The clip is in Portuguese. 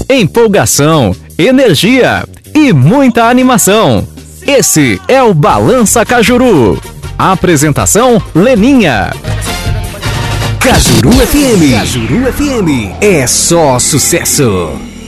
empolgação, energia e muita animação. Esse é o Balança Cajuru. Apresentação Leninha. Cajuru FM. Cajuru FM é só sucesso.